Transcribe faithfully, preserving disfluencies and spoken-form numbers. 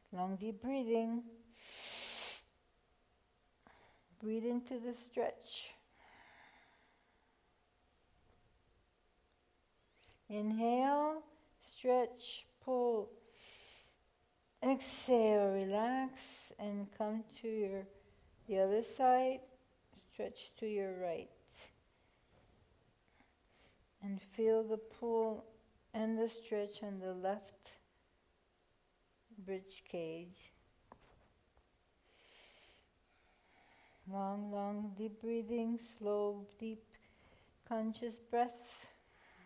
Long deep breathing. Breathe into the stretch. Inhale, stretch, pull. Exhale, relax, and come to your the other side. Stretch to your right. And feel the pull and the stretch on the left bridge cage. Long, long, deep breathing, slow, deep, conscious breath.